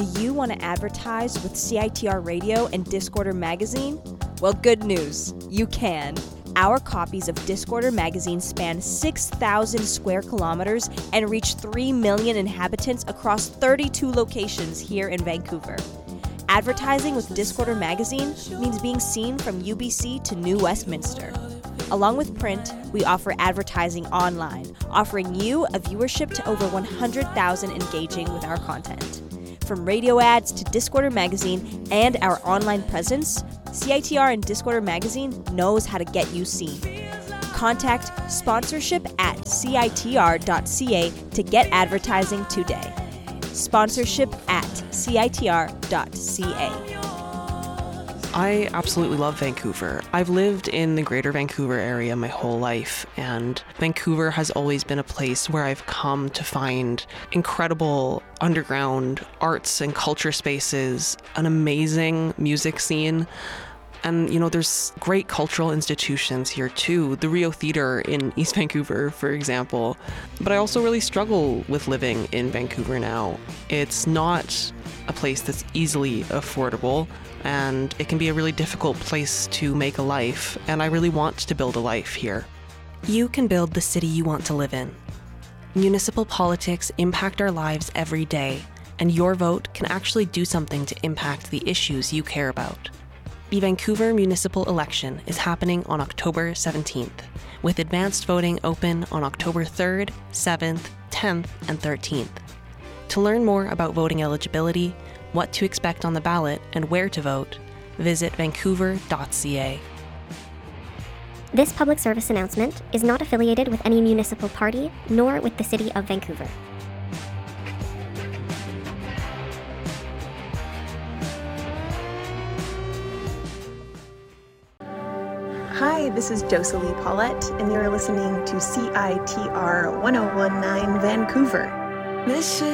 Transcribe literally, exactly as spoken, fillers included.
Do you want to advertise with C I T R Radio and Discorder Magazine? Well, good news. You can. Our copies of Discorder Magazine span six thousand square kilometers and reach three million inhabitants across thirty-two locations here in Vancouver. Advertising with Discorder Magazine means being seen from U B C to New Westminster. Along with print, we offer advertising online, offering you a viewership to over one hundred thousand engaging with our content. From radio ads to Discorder Magazine and our online presence, C I T R and Discorder Magazine knows how to get you seen. Contact sponsorship at C I T R dot C A to get advertising today. Sponsorship at C I T R dot C A. I absolutely love Vancouver. I've lived in the greater Vancouver area my whole life, and Vancouver has always been a place where I've come to find incredible underground arts and culture spaces, an amazing music scene. And, you know, there's great cultural institutions here too, the Rio Theatre in East Vancouver, for example. But I also really struggle with living in Vancouver now. It's not a place that's easily affordable, and it can be a really difficult place to make a life, and I really want to build a life here. You can build the city you want to live in. Municipal politics impact our lives every day, and your vote can actually do something to impact the issues you care about. The Vancouver municipal election is happening on October seventeenth, with advanced voting open on October third, seventh, tenth, and thirteenth. To learn more about voting eligibility, what to expect on the ballot, and where to vote, visit vancouver dot C A. This public service announcement is not affiliated with any municipal party, nor with the City of Vancouver. Hi, this is Jocelyn Paulette, and you're listening to C I T R ten nineteen Vancouver.